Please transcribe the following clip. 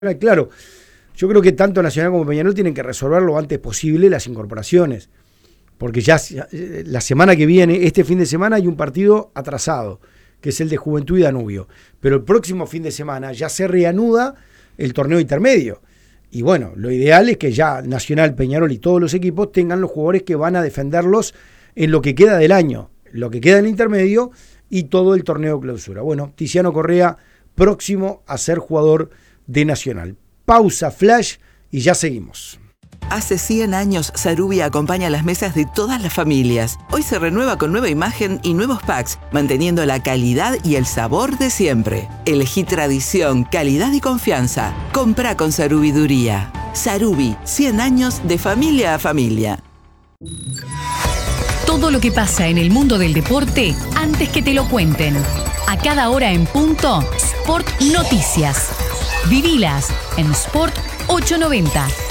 Claro, yo creo que tanto Nacional como Peñarol tienen que resolver lo antes posible las incorporaciones, porque ya la semana que viene, este fin de semana, hay un partido atrasado, que es el de Juventud y Danubio, pero el próximo fin de semana ya se reanuda el torneo intermedio, y bueno, lo ideal es que ya Nacional, Peñarol y todos los equipos tengan los jugadores que van a defenderlos en lo que queda del año, lo que queda en el intermedio y todo el torneo clausura. Bueno, Tiziano Correa próximo a ser jugador de Nacional. Pausa, flash, y ya seguimos. Hace 100 años, Sarubi acompaña las mesas de todas las familias. Hoy se renueva con nueva imagen y nuevos packs, manteniendo la calidad y el sabor de siempre. Elegí tradición, calidad y confianza. Comprá con Sarubiduría. Sarubi, 100 años de familia a familia. Todo lo que pasa en el mundo del deporte antes que te lo cuenten. A cada hora en punto, Sport Noticias. Vivilas en Sport 890.